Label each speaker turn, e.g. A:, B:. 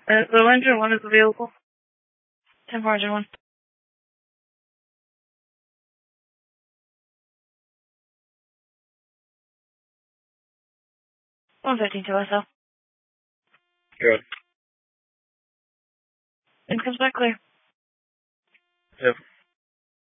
A: The engine 1 is available. 10 for engine 1. 115 to SL.
B: Good.
A: And comes back clear.
B: Yep.